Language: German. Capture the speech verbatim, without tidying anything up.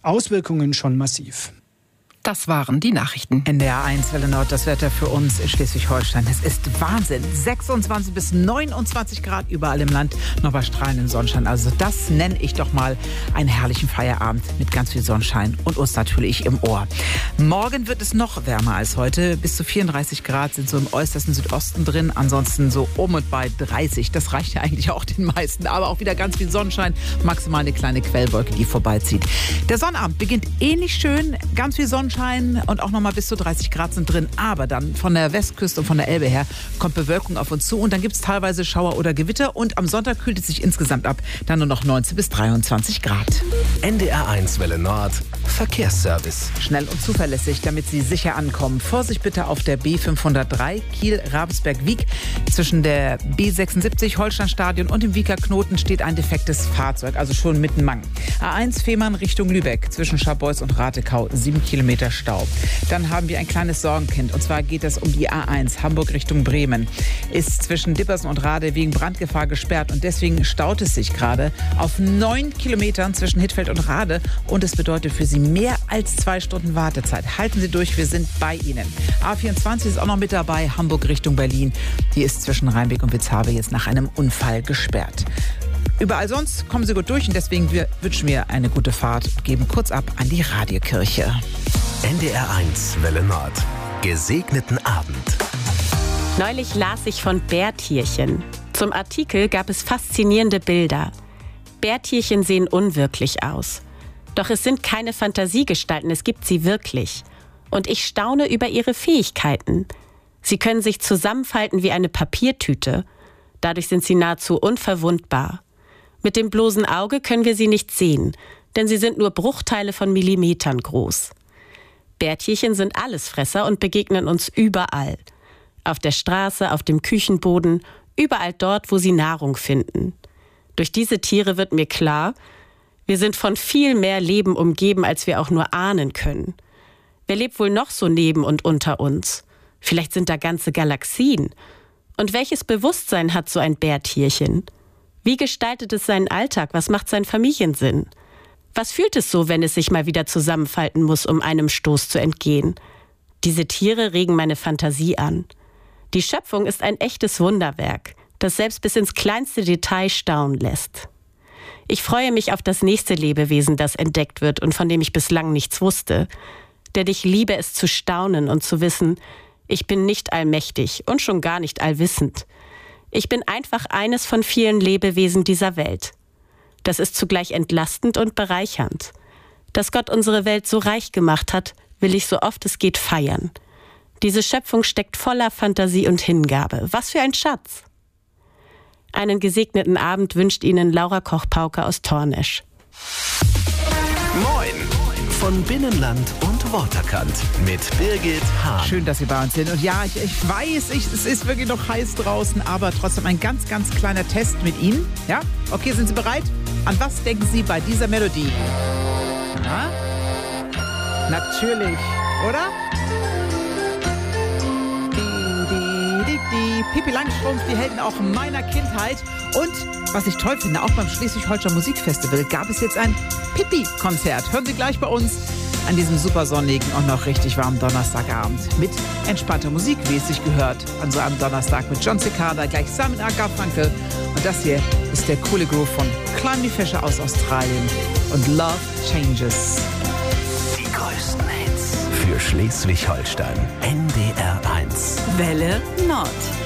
Auswirkungen schon massiv. Das waren die Nachrichten. N D R eins Welle Nord, das Wetter für uns in Schleswig-Holstein. Es ist Wahnsinn. sechsundzwanzig bis neunundzwanzig Grad überall im Land, noch bei strahlendem Sonnenschein. Also das nenne ich doch mal einen herrlichen Feierabend mit ganz viel Sonnenschein und uns natürlich im Ohr. Morgen wird es noch wärmer als heute. Bis zu vierunddreißig Grad sind so im äußersten Südosten drin. Ansonsten so um und bei dreißig. Das reicht ja eigentlich auch den meisten. Aber auch wieder ganz viel Sonnenschein. Maximal eine kleine Quellwolke, die vorbeizieht. Der Sonnabend beginnt ähnlich schön. Ganz viel Sonnenschein. Und auch noch mal bis zu dreißig Grad sind drin. Aber dann von der Westküste und von der Elbe her kommt Bewölkung auf uns zu. Und dann gibt es teilweise Schauer oder Gewitter. Und am Sonntag kühlt es sich insgesamt ab. Dann nur noch neunzehn bis dreiundzwanzig Grad. N D R eins Welle Nord. Verkehrsservice. Schnell und zuverlässig, damit Sie sicher ankommen. Vorsicht bitte auf der B fünfhundertdrei Kiel-Ravensberg-Wiek. Zwischen der B sechsundsiebzig Holsteinstadion und dem Wieker Knoten steht ein defektes Fahrzeug. Also schon mitten Mang. A eins Fehmarn Richtung Lübeck. Zwischen Scharbeutz und Ratekau. Sieben Kilometer Stau. Dann haben wir ein kleines Sorgenkind. Und zwar geht es um die A eins Hamburg Richtung Bremen. Ist zwischen Dippersen und Rade wegen Brandgefahr gesperrt. Und deswegen staut es sich gerade auf neun Kilometern zwischen Hittfeld und Rade. Und es bedeutet für Sie mehr als zwei Stunden Wartezeit. Halten Sie durch, wir sind bei Ihnen. A vierundzwanzig ist auch noch mit dabei. Hamburg Richtung Berlin. Die ist zwischen Rheinbeck und Witzhabe jetzt nach einem Unfall gesperrt. Überall sonst kommen Sie gut durch und deswegen wir wünschen wir eine gute Fahrt und geben kurz ab an die Radiokirche. N D R eins Welle Nord. Gesegneten Abend. Neulich las ich von Bärtierchen. Zum Artikel gab es faszinierende Bilder. Bärtierchen sehen unwirklich aus. Doch es sind keine Fantasiegestalten, es gibt sie wirklich. Und ich staune über ihre Fähigkeiten. Sie können sich zusammenfalten wie eine Papiertüte. Dadurch sind sie nahezu unverwundbar. Mit dem bloßen Auge können wir sie nicht sehen, denn sie sind nur Bruchteile von Millimetern groß. Bärtierchen sind Allesfresser und begegnen uns überall. Auf der Straße, auf dem Küchenboden, überall dort, wo sie Nahrung finden. Durch diese Tiere wird mir klar, wir sind von viel mehr Leben umgeben, als wir auch nur ahnen können. Wer lebt wohl noch so neben und unter uns? Vielleicht sind da ganze Galaxien. Und welches Bewusstsein hat so ein Bärtierchen? Wie gestaltet es seinen Alltag? Was macht sein Familiensinn? Was fühlt es so, wenn es sich mal wieder zusammenfalten muss, um einem Stoß zu entgehen? Diese Tiere regen meine Fantasie an. Die Schöpfung ist ein echtes Wunderwerk, das selbst bis ins kleinste Detail staunen lässt. Ich freue mich auf das nächste Lebewesen, das entdeckt wird und von dem ich bislang nichts wusste. Denn ich liebe es zu staunen und zu wissen, ich bin nicht allmächtig und schon gar nicht allwissend. Ich bin einfach eines von vielen Lebewesen dieser Welt. Das ist zugleich entlastend und bereichernd. Dass Gott unsere Welt so reich gemacht hat, will ich so oft es geht feiern. Diese Schöpfung steckt voller Fantasie und Hingabe. Was für ein Schatz! Einen gesegneten Abend wünscht Ihnen Laura Koch-Pauke aus Tornesch. Moin! Von Binnenland und Waterkant mit Birgit Hahn. Schön, dass Sie bei uns sind. Und ja, ich, ich weiß, ich, es ist wirklich noch heiß draußen, aber trotzdem ein ganz, ganz kleiner Test mit Ihnen. Ja? Okay, sind Sie bereit? An was denken Sie bei dieser Melodie? Na? Natürlich, oder? Die Pippi Langstrumpf, die Helden auch meiner Kindheit. Und was ich toll finde, auch beim Schleswig-Holstein Musikfestival gab es jetzt ein Pippi-Konzert. Hören Sie gleich bei uns an diesem super sonnigen und noch richtig warmen Donnerstagabend mit entspannter Musik, wie es sich gehört, an so einem Donnerstag mit John Cicada, gleich Simon Garfunkel. Und das hier ist der coole Groove von Climby Fisher aus Australien und Love Changes. Die größten Hits für Schleswig-Holstein. N D R eins. Welle Nord.